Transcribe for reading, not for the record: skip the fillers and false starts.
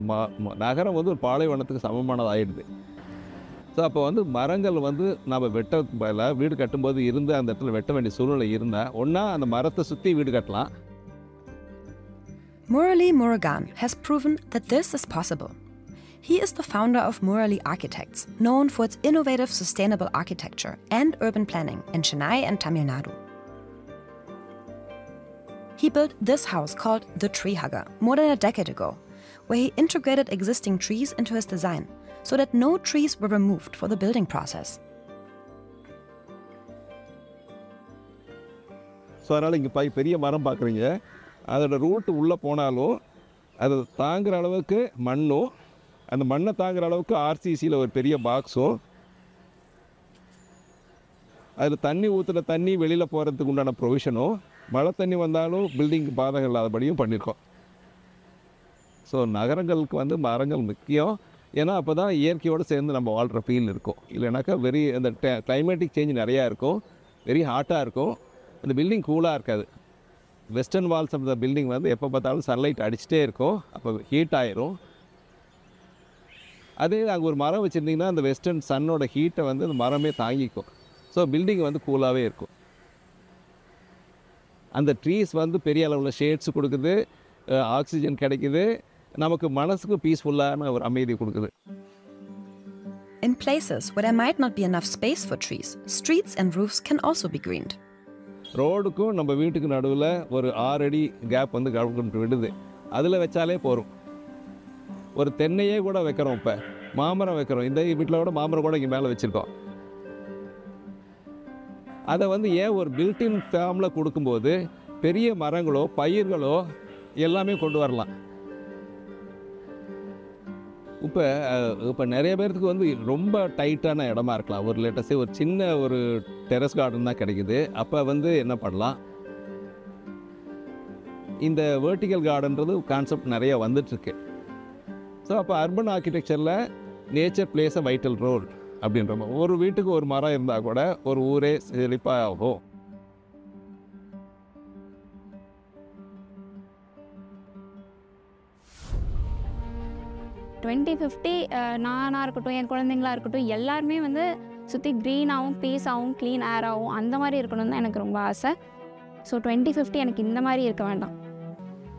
நகரம் வந்து ஒரு பாலைவனத்துக்கு சமமானதாகிடுது. ஸோ அப்போ வந்து மரங்கள் வந்து நம்ம வெட்ட பதிலாக வீடு கட்டும்போது இருந்து அந்த இடத்துல வெட்ட வேண்டிய சூழ்நிலை இருந்தால் ஒன்றா அந்த மரத்தை சுற்றி வீடு கட்டலாம். Murali Murugan has proven that this is possible. He is the founder of Murali Architects, known for its innovative sustainable architecture and urban planning in Chennai and Tamil Nadu. He built this house called the Tree Hugger more than a decade ago, where he integrated existing trees into his design so that no trees were removed for the building process. So அதனால் இங்கே பெரிய மரம் பார்க்குறீங்க, அதோட route உள்ளே போனாலும் அதை தாங்குகிற அளவுக்கு மண்ணும், அந்த மண்ணை தாங்குகிற அளவுக்கு ஆர்சிசியில் ஒரு பெரிய பாக்ஸும், அதில் தண்ணி ஊற்றுற தண்ணி வெளியில் போகிறதுக்கு உண்டான ப்ரொவிஷனும், மழை தண்ணி வந்தாலும் பில்டிங்க்கு பாதகம் இல்லாதபடியும் பண்ணியிருக்கோம். ஸோ நகரங்களுக்கு வந்து மரங்கள் முக்கியம். ஏன்னா அப்போ தான் இயற்கையோடு சேர்ந்து நம்ம வாழ்கிற ஃபீல் இருக்கும். இல்லைனாக்கா அந்த கிளைமேட்டிக் சேஞ்ச் நிறையா இருக்கும், வெரி ஹாட்டாக இருக்கும், அந்த பில்டிங் கூலாக இருக்காது. Western Waals of the building வந்து எப்போ பார்த்தாலும் சன்லைட் அடிச்சுட்டே இருக்கும், அப்போ ஹீட் ஆயிரும். அதே அங்கே ஒரு மரம் வச்சுருந்திங்கன்னா அந்த வெஸ்டர்ன் சன்னோட ஹீட்டை வந்து அந்த மரமே தாங்கிக்கும். ஸோ பில்டிங் வந்து கூலாகவே இருக்கும். அந்த ட்ரீஸ் வந்து பெரிய அளவில் ஷேட்ஸ் கொடுக்குது, ஆக்சிஜன் கிடைக்குது, நமக்கு மனசுக்கு பீஸ்ஃபுல்லான ஒரு அமைதி கொடுக்குது. In places where there might not be enough space for trees, streets and roofs can also be greened. ரோடுக்கும் நம்ம வீட்டுக்கு நடுவில் ஒரு 6 அடி கேப் வந்து கவர்மெண்ட் விடுது, அதில் வச்சாலே போகும். ஒரு தென்னையே கூட வைக்கிறோம், இப்போ மாமரம் வைக்கிறோம், இந்த வீட்டில் கூட மாமரம் கூட இங்கே மேலே வச்சுருக்கோம். அதை வந்து ஏன் ஒரு பில்டின் ஃபார்மில் கொடுக்கும்போது பெரிய மரங்களோ பயிர்களோ எல்லாமே கொண்டு வரலாம். இப்போ நிறைய பேர்த்துக்கு வந்து ரொம்ப டைட்டான இடமா இருக்கலாம், ஒரு லேட்டஸ்டே ஒரு சின்ன ஒரு டெரஸ் கார்டன் தான் கிடைக்குது. அப்போ வந்து என்ன பண்ணலாம், இந்த வெர்டிக்கல் கார்டன்றது கான்செப்ட் நிறைய வந்துட்டுருக்கு. ஸோ அப்போ அர்பன் ஆர்கிடெக்சரில் நேச்சர் பிளேஸ் அ வைட்டல் ரோல் அப்படின்ற மாதிரி ஒரு வீட்டுக்கு ஒரு மரம் இருந்தால் கூட ஒரு ஊரே செழிப்பாக ஆகும். 2050 நானாக இருக்கட்டும், என் குழந்தைங்களா இருக்கட்டும், எல்லாருமே வந்து சுற்றி க்ரீனாகவும் பீஸாகவும் க்ளீன் ஏராகவும் அந்த மாதிரி இருக்கணும்னு தான் எனக்கு ரொம்ப ஆசை. ஸோ 2050 எனக்கு இந்த மாதிரி இருக்க வேண்டாம்.